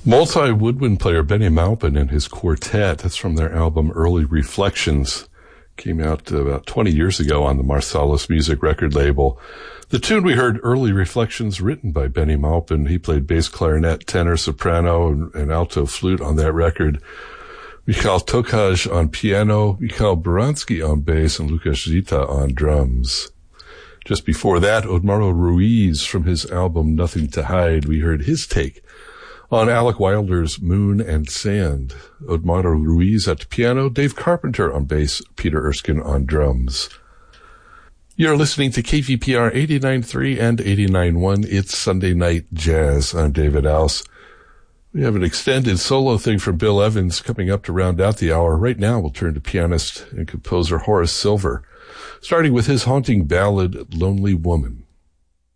Multi-woodwind player Benny Maupin and his quartet. That's from their album Early Reflections. Came out about 20 years ago on the Marsalis Music record label. The tune we heard, Early Reflections, written by Benny Maupin. He played bass clarinet, tenor, soprano, and alto flute on that record. Mikhail Tokaj on piano, Mikhail Baranski on bass, and Lucas Zita on drums. Just before that, Odmaro Ruiz from his album Nothing to Hide. We heard his take on Alec Wilder's Moon and Sand. Odmaro Ruiz at the piano, Dave Carpenter on bass, Peter Erskine on drums. You're listening to KVPR 89.3 and 89.1. It's Sunday Night Jazz. I'm David Alse. We have an extended solo thing from Bill Evans coming up to round out the hour. Right now, we'll turn to pianist and composer Horace Silver, starting with his haunting ballad, Lonely Woman.